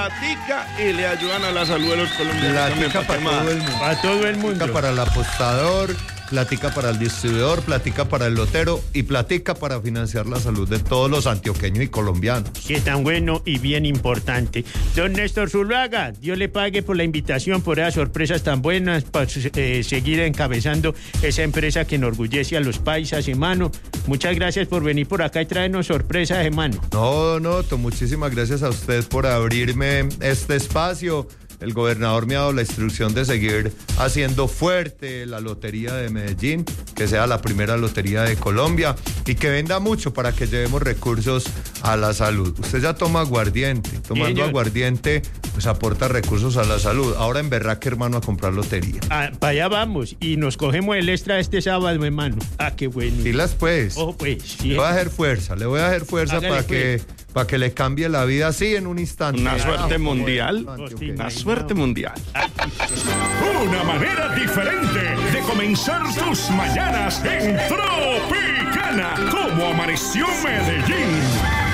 Platica y le ayudan a la salud de los colombianos. Platica para todo el mundo. Para todo el mundo. Platica para el apostador, platica para el distribuidor, platica para el lotero y platica para financiar la salud de todos los antioqueños y colombianos. Qué tan bueno y bien importante. Don Néstor Zuluaga, Dios le pague por la invitación, por esas sorpresas tan buenas, para seguir encabezando esa empresa que enorgullece a los paisas, hermano. Muchas gracias por venir por acá y traernos sorpresas, hermano. No, muchísimas gracias a usted por abrirme este espacio. El gobernador me ha dado la instrucción de seguir haciendo fuerte la lotería de Medellín, que sea la primera lotería de Colombia y que venda mucho para que llevemos recursos a la salud. Usted ya toma aguardiente, tomando aguardiente pues aporta recursos a la salud. Ahora en Berraque, hermano, a comprar lotería. Para allá vamos y nos cogemos el extra este sábado, hermano. Qué bueno. Pilas pues. Pues. Sí. Le voy a hacer fuerza Hágale, para que le cambie la vida así en un instante. Una suerte mundial. Antioqueño. Una suerte mundial. Una manera diferente de comenzar tus mañanas en Tropicana. Como amaneció Medellín.